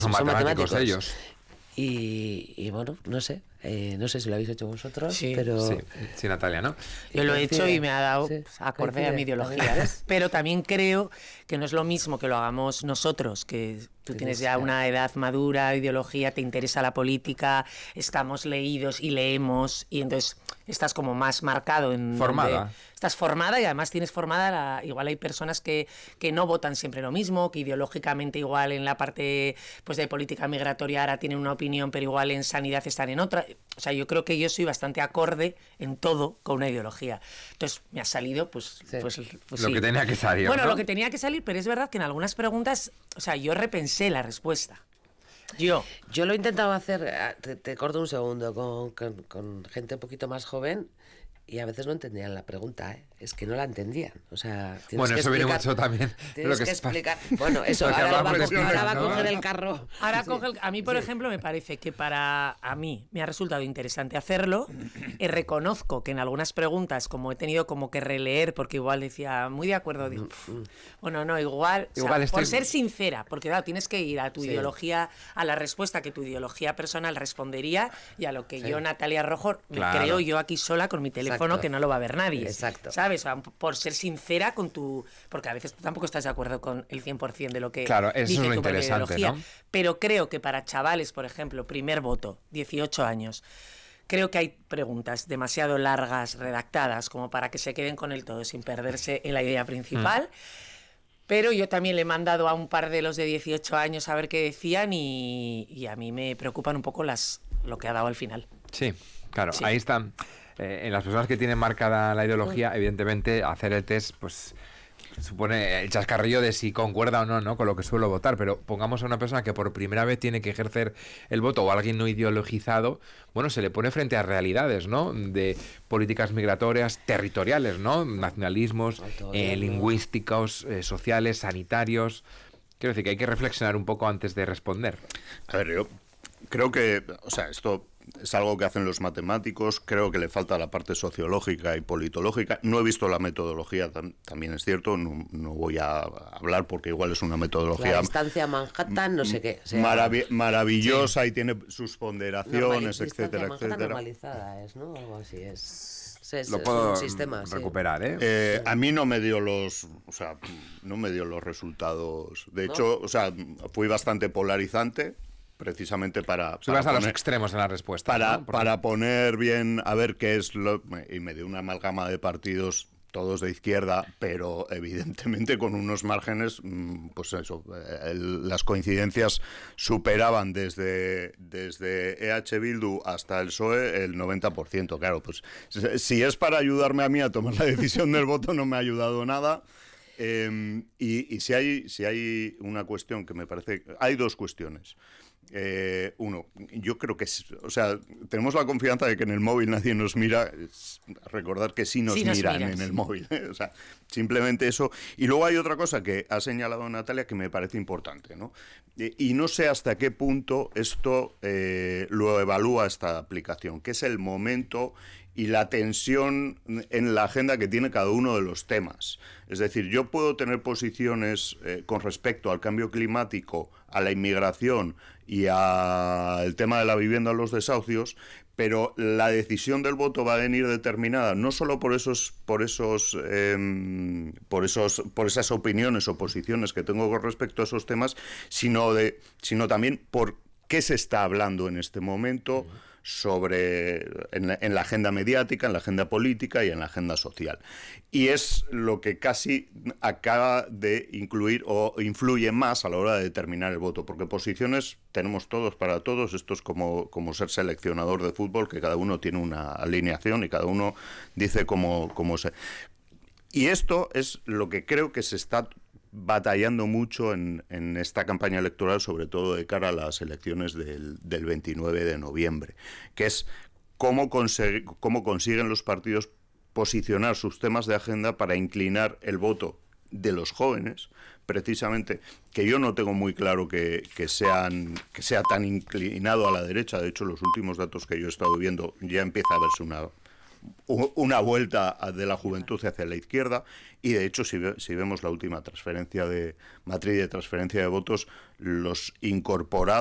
Son matemáticos ellos. Y bueno, no sé si lo habéis hecho vosotros, Sí. pero... Sí, Natalia, ¿no? Yo lo he hecho y me ha dado Sí, acorde a mi ideología. también. Pero también creo que no es lo mismo que lo hagamos nosotros, que tú tienes ya una edad madura, ideología, te interesa la política, estamos leídos y leemos, y entonces estás como más marcado en... Formada. Estás formada y además tienes formada, igual hay personas que no votan siempre lo mismo, que ideológicamente igual en la parte pues de política migratoria ahora tienen una opinión, pero igual en sanidad están en otra. O sea, yo creo que yo soy bastante acorde en todo con una ideología. Entonces me ha salido pues Lo sí. que tenía que salir, Bueno, ¿no? lo que tenía que salir, pero es verdad que en algunas preguntas, o sea, yo repensé la respuesta. Yo lo he intentado hacer, te corto un segundo, con gente un poquito más joven, y a veces no entendían la pregunta, ¿eh? Es que no la entendían. O sea, bueno, eso viene mucho también. Tienes que explicar. Bueno, eso, ahora va a coger el carro. ahora a mí, por ejemplo, me parece que a mí me ha resultado interesante hacerlo. Reconozco que en algunas preguntas, como he tenido como que releer, porque igual decía, muy de acuerdo, digo, bueno, no, igual o sea, por ser sincera, porque claro, tienes que ir a tu ideología, a la respuesta que tu ideología personal respondería y a lo que yo, Natalia Rojo, me creo yo aquí sola con mi teléfono. Que no lo va a ver nadie. Exacto. ¿Sabes? O sea, por ser sincera con tu... Porque a veces tú tampoco estás de acuerdo con el 100% de lo que claro, eso dice es lo tu propia interesante, ideología. ¿no? Pero creo que para chavales, por ejemplo, primer voto, 18 años, creo que hay preguntas demasiado largas, redactadas, como para que se queden con el todo sin perderse en la idea principal. Pero yo también le he mandado a un par de los de 18 años a ver qué decían y a mí me preocupan un poco lo que ha dado al final. Sí, claro, Sí. ahí están. En las personas que tienen marcada la ideología, evidentemente, hacer el test, pues supone el chascarrillo de si concuerda o no, ¿no? Con lo que suelo votar, pero pongamos a una persona que por primera vez tiene que ejercer el voto o alguien no ideologizado, bueno, se le pone frente a realidades, ¿no? De políticas migratorias, territoriales, ¿no? Nacionalismos, lingüísticos, sociales, sanitarios. Quiero decir que hay que reflexionar un poco antes de responder. A ver, yo creo que, o sea, esto es algo que hacen los matemáticos, creo que le falta la parte sociológica y politológica. No he visto la metodología, también es cierto, no voy a hablar porque igual es una metodología... La distancia a Manhattan, no sé qué. O sea, maravillosa y tiene sus ponderaciones, etcétera, etcétera. Normalizada es, ¿no? Algo así es. Lo puedo un sistema, recuperar, A mí no me dio los resultados. De hecho, o sea, fui bastante polarizante. Precisamente para vas a poner, los extremos en la respuesta, para poner bien a ver qué es lo... Y me dio una amalgama de partidos, todos de izquierda, pero evidentemente con unos márgenes, pues eso, las coincidencias superaban desde EH Bildu hasta el PSOE el 90%. Claro, pues si es para ayudarme a mí a tomar la decisión del voto, no me ha ayudado nada. Y si hay una cuestión que me parece... Hay dos cuestiones. Uno, yo creo que o sea, tenemos la confianza de que en el móvil nadie nos mira. Recordar que sí nos miran en el móvil, o sea, simplemente eso. Y luego hay otra cosa que ha señalado Natalia que me parece importante, ¿no? Y no sé hasta qué punto esto lo evalúa esta aplicación, que es el momento y la tensión en la agenda que tiene cada uno de los temas. Es decir, yo puedo tener posiciones con respecto al cambio climático, a la inmigración y al tema de la vivienda, los desahucios, pero la decisión del voto va a venir determinada no solo por esas opiniones o posiciones que tengo con respecto a esos temas, sino también por qué se está hablando en este momento en la agenda mediática, en la agenda política y en la agenda social. Y es lo que casi acaba de incluir o influye más a la hora de determinar el voto, porque posiciones tenemos todos para todos. Esto es como ser seleccionador de fútbol, que cada uno tiene una alineación y cada uno dice cómo se... Y esto es lo que creo que se está batallando mucho en esta campaña electoral, sobre todo de cara a las elecciones del 29 de noviembre, que es cómo consiguen los partidos posicionar sus temas de agenda para inclinar el voto de los jóvenes, precisamente, que yo no tengo muy claro que sea tan inclinado a la derecha. De hecho, los últimos datos que yo he estado viendo ya empieza a verse una vuelta de la juventud hacia la izquierda, y de hecho si vemos la última transferencia de matriz de transferencia de votos, los incorporados